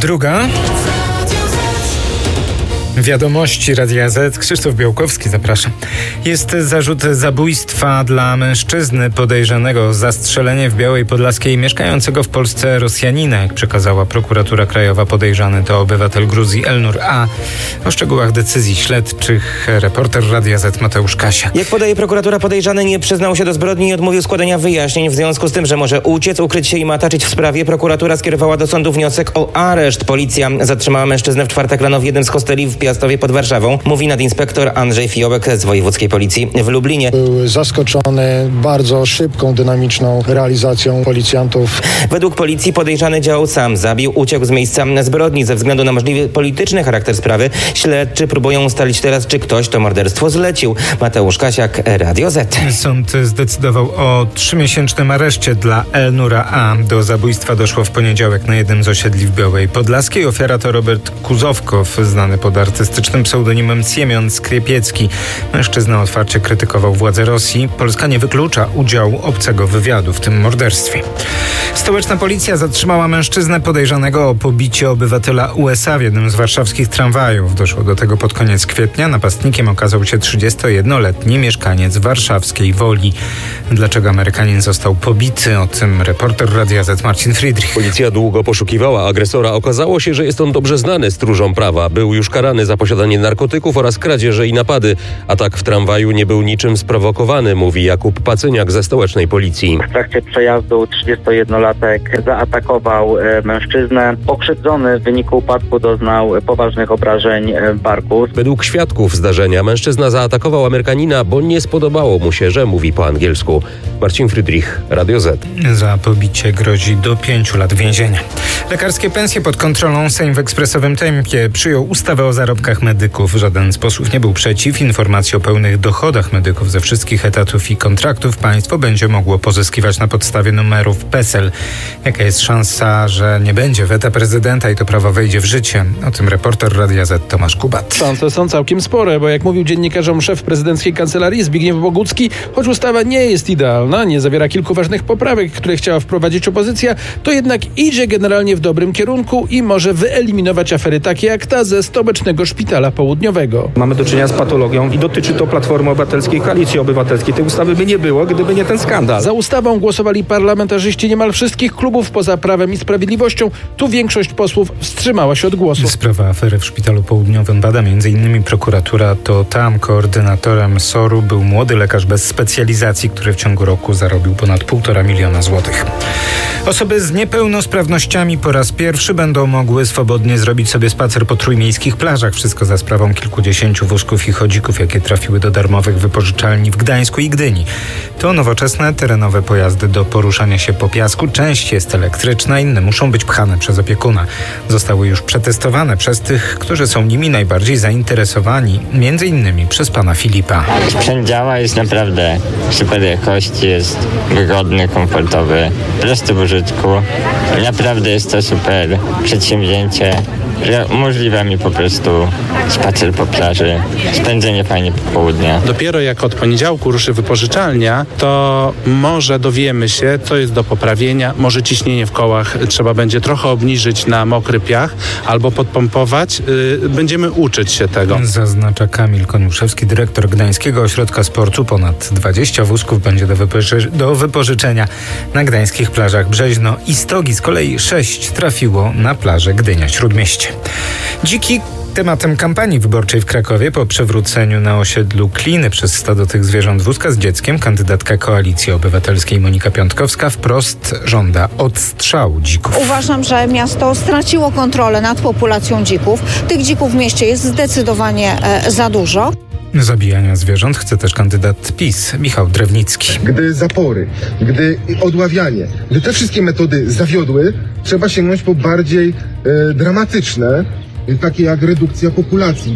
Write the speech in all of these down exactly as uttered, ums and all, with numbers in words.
Druga. Wiadomości Radia Z. Krzysztof Białkowski, zapraszam. Jest zarzut zabójstwa dla mężczyzny podejrzanego o zastrzelenie w Białej Podlaskiej mieszkającego w Polsce Rosjanina. Jak przekazała prokuratura krajowa, podejrzany to obywatel Gruzji Elnur A. O szczegółach decyzji śledczych reporter Radia Z Mateusz Kasiak. Jak podaje prokuratura, podejrzany nie przyznał się do zbrodni i odmówił składania wyjaśnień. W związku z tym, że może uciec, ukryć się i mataczyć w sprawie, prokuratura skierowała do sądu wniosek o areszt. Policja zatrzymała mężczyznę w czwartek rano w jednym z hosteli w Piastowie pod Warszawą. Mówi nadinspektor Andrzej Fiołek z Wojewódzkiej Policji w Lublinie. Był zaskoczony bardzo szybką, dynamiczną realizacją policjantów. Według policji podejrzany działał sam. Zabił, uciekł z miejsca zbrodni. Ze względu na możliwy polityczny charakter sprawy śledczy próbują ustalić teraz, czy ktoś to morderstwo zlecił. Mateusz Kasiak, Radio Z. Sąd zdecydował o trzymiesięcznym areszcie dla Elnura A. Do zabójstwa doszło w poniedziałek na jednym z osiedli w Białej Podlaskiej. Ofiara to Robert Kuzowkow, znany pod artystycznym pseudonimem Siemion Skriepiecki. Mężczyzna otwarcie krytykował władze Rosji. Polska nie wyklucza udziału obcego wywiadu w tym morderstwie. Stołeczna policja zatrzymała mężczyznę podejrzanego o pobicie obywatela U S A w jednym z warszawskich tramwajów. Doszło do tego pod koniec kwietnia. Napastnikiem okazał się trzydziestojednoletni mieszkaniec warszawskiej Woli. Dlaczego Amerykanin został pobity? O tym reporter Radia Z Marcin Friedrich. Policja długo poszukiwała agresora. Okazało się, że jest on dobrze znany stróżom prawa. Był już karany za posiadanie narkotyków oraz kradzieże i napady. Atak w tramwaju nie był niczym sprowokowany, mówi Jakub Pacyniak ze stołecznej policji. W trakcie przejazdu trzydziestojednolatek zaatakował e, mężczyznę. Pokrzywdzony w wyniku upadku doznał poważnych obrażeń e, barku. Według świadków zdarzenia mężczyzna zaatakował Amerykanina, bo nie spodobało mu się, że mówi po angielsku. Marcin Friedrich, Radio Z. Za pobicie grozi do pięciu lat więzienia. Lekarskie pensje pod kontrolą. Sejm w ekspresowym tempie przyjął ustawę o zarobkach medyków. Żaden z posłów nie był przeciw. Informacje o pełnych dochodach medyków ze wszystkich etatów i kontraktów państwo będzie mogło pozyskiwać na podstawie numerów PESEL. Jaka jest szansa, że nie będzie weta prezydenta i to prawo wejdzie w życie? O tym reporter Radia Z Tomasz Kubat. Szanse są całkiem spore, bo jak mówił dziennikarzom szef prezydenckiej kancelarii Zbigniew Bogucki, choć ustawa nie jest idealna, nie zawiera kilku ważnych poprawek, które chciała wprowadzić opozycja, to jednak idzie generalnie w dobrym kierunku i może wyeliminować afery takie jak ta ze stołecznego szpitala południowego. Mamy do czynienia z patologią i dotyczy to Platformy Obywatelskiej, Koalicji Obywatelskiej. Tej ustawy by nie było, gdyby nie ten skandal. Za ustawą głosowali parlamentarzyści niemal wszystkich klubów poza Prawem i Sprawiedliwością. Tu większość posłów wstrzymała się od głosu. Sprawa afery w Szpitalu Południowym bada m.in. prokuratura. To tam koordynatorem S O R-u był młody lekarz bez specjalizacji, który w ciągu roku zarobił ponad półtora miliona złotych. Osoby z niepełnosprawnościami po raz pierwszy będą mogły swobodnie zrobić sobie spacer po trójmiejskich plażach. Wszystko za sprawą kilkudziesięciu wózków i chodzików, jakie trafiły do darmowych wypożyczalni w Gdańsku i Gdyni. To nowoczesne, terenowe pojazdy do poruszania się po piasku. Część jest elektryczna, inne muszą być pchane przez opiekuna. Zostały już przetestowane przez tych, którzy są nimi najbardziej zainteresowani, między innymi przez pana Filipa. Sprzęt działa, jest naprawdę super jakości, jest wygodny, komfortowy, prosty w użytku. Naprawdę jest to super przedsięwzięcie, że umożliwia mi po prostu spacer po plaży, spędzenie fajnie popołudnia. Dopiero jak od poniedziałku ruszy wypożyczalnia, to może dowiemy się, co jest do poprawienia. Może ciśnienie w kołach trzeba będzie trochę obniżyć na mokry piach albo podpompować. Yy, będziemy uczyć się tego. Zaznacza Kamil Koniuszewski, dyrektor Gdańskiego Ośrodka Sportu. Ponad dwadzieścia wózków będzie do, wypoży- do wypożyczenia na gdańskich plażach Brzeźno i Stogi. Z kolei sześć trafiło na plażę Gdynia-Śródmieście. Dziki tematem kampanii wyborczej w Krakowie. Po przewróceniu na osiedlu Kliny przez stado tych zwierząt wózka z dzieckiem kandydatka Koalicji Obywatelskiej Monika Piątkowska wprost żąda odstrzału dzików. Uważam, że miasto straciło kontrolę nad populacją dzików. Tych dzików w mieście jest zdecydowanie e, za dużo. Zabijania zwierząt chce też kandydat PiS Michał Drewnicki. Gdy zapory, gdy odławianie, gdy te wszystkie metody zawiodły, trzeba sięgnąć po bardziej e, dramatyczne, takie jak redukcja populacji. Dla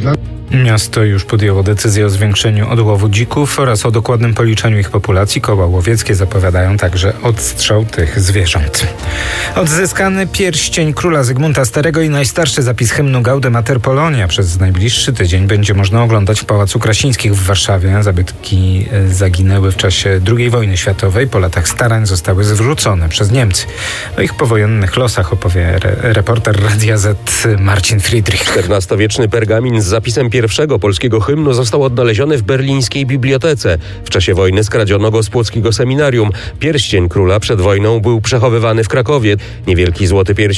Miasto już podjęło decyzję o zwiększeniu odłowu dzików oraz o dokładnym policzeniu ich populacji. Koła łowieckie zapowiadają także odstrzał tych zwierząt. Odzyskany pierścień króla Zygmunta Starego i najstarszy zapis hymnu Gaude Mater Polonia przez najbliższy tydzień będzie można oglądać w Pałacu Krasińskich w Warszawie. Zabytki zaginęły w czasie drugiej wojny światowej. Po latach starań zostały zwrócone przez Niemcy. O ich powojennych losach opowie re- reporter Radia Z Marcin Friedrich. czternastowieczny pergamin z zapisem pierwszego polskiego hymnu został odnaleziony w berlińskiej bibliotece. W czasie wojny skradziono go z płockiego seminarium. Pierścień króla przed wojną był przechowywany w Krakowie. Niewielki złoty pierścień